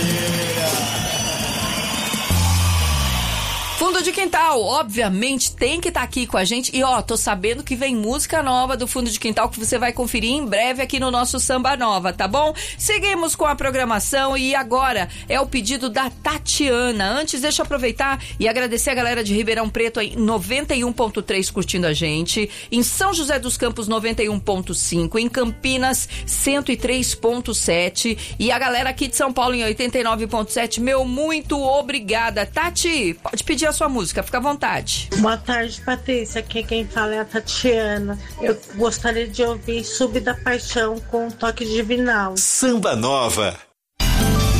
Fundo de Quintal, obviamente, tem que estar aqui com a gente. E tô sabendo que vem música nova do Fundo de Quintal que você vai conferir em breve aqui no nosso Samba Nova, tá bom? Seguimos com a programação e agora é o pedido da Tatiana. Antes, deixa eu aproveitar e agradecer a galera de Ribeirão Preto aí, 91.3 curtindo a gente. Em São José dos Campos, 91.5. Em Campinas, 103.7. E a galera aqui de São Paulo em 89.7. Meu, muito obrigada. Tati, pode pedir a sua música, fica à vontade. Boa tarde, Patrícia. Aqui quem fala é a Tatiana. Eu gostaria de ouvir Sub da Paixão com um toque divinal. Samba Nova.